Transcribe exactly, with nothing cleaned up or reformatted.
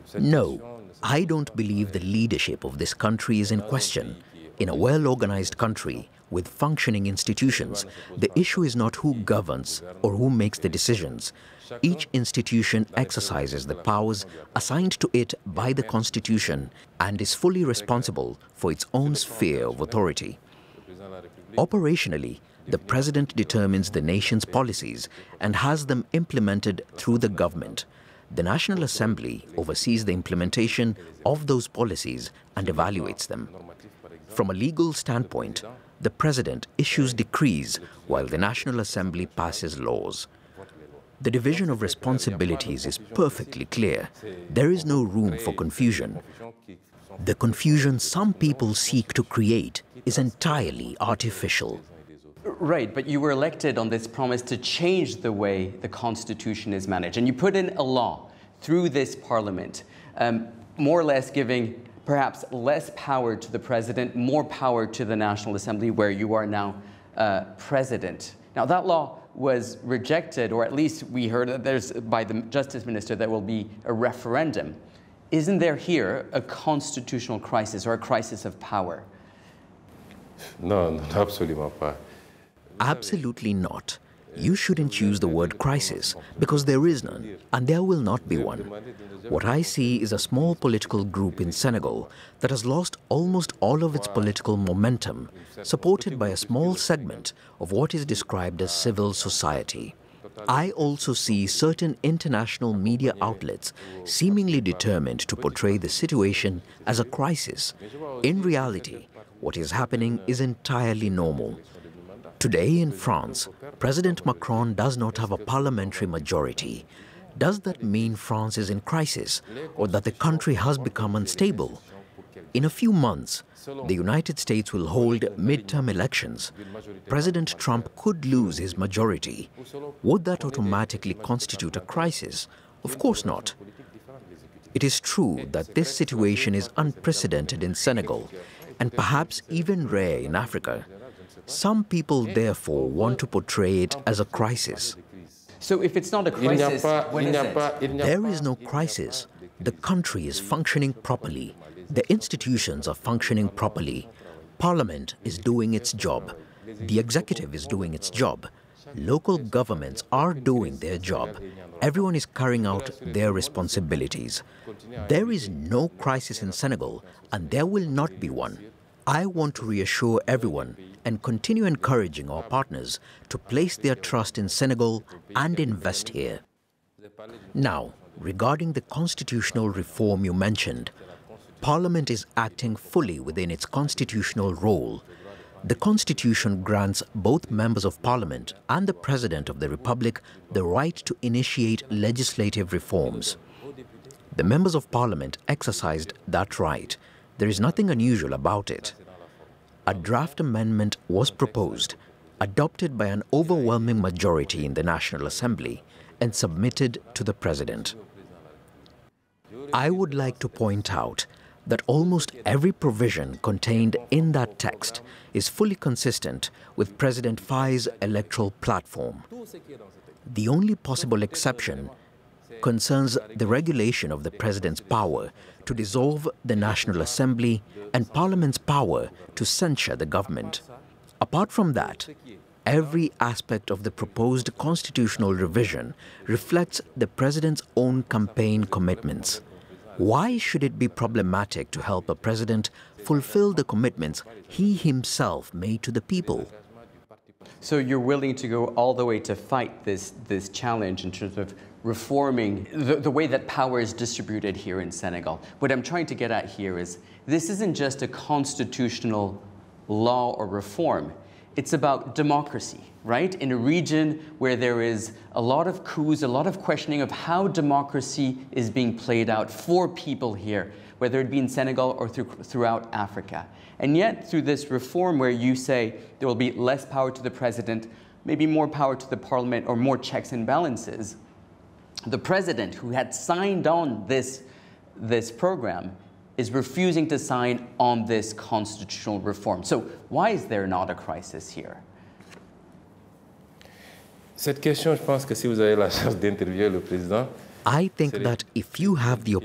No, I don't believe the leadership of this country is in question. In a well-organized country with functioning institutions, the issue is not who governs or who makes the decisions. Each institution exercises the powers assigned to it by the Constitution and is fully responsible for its own sphere of authority. Operationally, the President determines the nation's policies and has them implemented through the government. The National Assembly oversees the implementation of those policies and evaluates them. From a legal standpoint, the President issues decrees while the National Assembly passes laws. The division of responsibilities is perfectly clear. There is no room for confusion. The confusion some people seek to create is entirely artificial. Right, but you were elected on this promise to change the way the Constitution is managed. And you put in a law through this Parliament, um, more or less giving perhaps less power to the President, more power to the National Assembly, where you are now uh, President. Now, that law was rejected, or at least we heard that there's, by the Justice Minister, there will be a referendum. Isn't there here a constitutional crisis or a crisis of power? No, no, absolutely pas. Absolutely not. You shouldn't use the word crisis because there is none, and there will not be one. What I see is a small political group in Senegal that has lost almost all of its political momentum, supported by a small segment of what is described as civil society. I also see certain international media outlets seemingly determined to portray the situation as a crisis. In reality, what is happening is entirely normal. Today in France, President Macron does not have a parliamentary majority. Does that mean France is in crisis or that the country has become unstable? In a few months, the United States will hold midterm elections. President Trump could lose his majority. Would that automatically constitute a crisis? Of course not. It is true that this situation is unprecedented in Senegal and perhaps even rare in Africa. Some people, therefore, want to portray it as a crisis. So if it's not a crisis, what is it? There is no crisis. The country is functioning properly. The institutions are functioning properly. Parliament is doing its job. The executive is doing its job. Local governments are doing their job. Everyone is carrying out their responsibilities. There is no crisis in Senegal, and there will not be one. I want to reassure everyone and continue encouraging our partners to place their trust in Senegal and invest here. Now, regarding the constitutional reform you mentioned, Parliament is acting fully within its constitutional role. The Constitution grants both members of Parliament and the President of the Republic the right to initiate legislative reforms. The members of Parliament exercised that right. There is nothing unusual about it. A draft amendment was proposed, adopted by an overwhelming majority in the National Assembly, and submitted to the President. I would like to point out that almost every provision contained in that text is fully consistent with President Faye's electoral platform. The only possible exception concerns the regulation of the President's power to dissolve the National Assembly and Parliament's power to censure the government. Apart from that, every aspect of the proposed constitutional revision reflects the President's own campaign commitments. Why should it be problematic to help a president fulfill the commitments he himself made to the people? So you're willing to go all the way to fight this, this challenge in terms of reforming the, the way that power is distributed here in Senegal. What I'm trying to get at here is this isn't just a constitutional law or reform. It's about democracy, right? In a region where there is a lot of coups, a lot of questioning of how democracy is being played out for people here, whether it be in Senegal or through, throughout Africa. And yet, through this reform where you say there will be less power to the president, maybe more power to the parliament, or more checks and balances, the president, who had signed on this, this program, is refusing to sign on this constitutional reform. So why is there not a crisis here? Cette question, je pense que si vous avez la chance d'interviewer le président, I think that if you have the